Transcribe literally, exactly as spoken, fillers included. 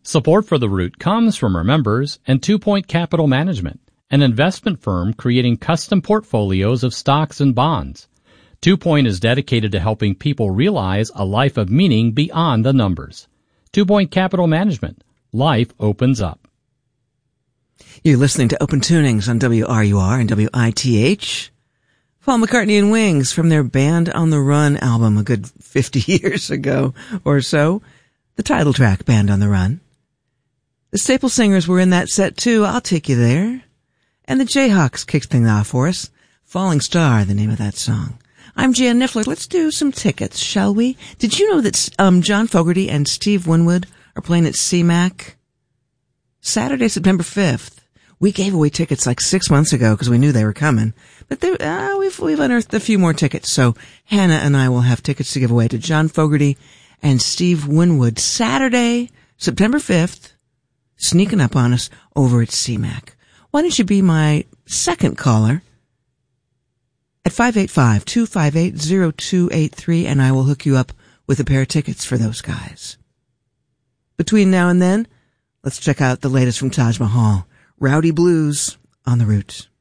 Support for The Root comes from our members and Two Point Capital Management, an investment firm creating custom portfolios of stocks and bonds. Two Point is dedicated to helping people realize a life of meaning beyond the numbers. Two Point Capital Management. Life opens up. You're listening to Open Tunings on W R U R and W I T H. Paul McCartney and Wings from their Band on the Run album a good fifty years ago or so. The title track, Band on the Run. The Staple Singers were in that set too. I'll take you there. And the Jayhawks kicked things off for us. Falling Star, the name of that song. I'm Jan Niffler. Let's do some tickets, shall we? Did you know that um, John Fogerty and Steve Winwood are playing at C MAC Saturday, September fifth? We gave away tickets like six months ago because we knew they were coming. But they, uh, we've, we've unearthed a few more tickets. So Hannah and I will have tickets to give away to John Fogerty and Steve Winwood Saturday, September fifth. Sneaking up on us over at C MAC. Why don't you be my second caller at five eight five, two five eight, zero two eight three, and I will hook you up with a pair of tickets for those guys. Between now and then, let's check out the latest from Taj Mahal. Rowdy Blues on the Root.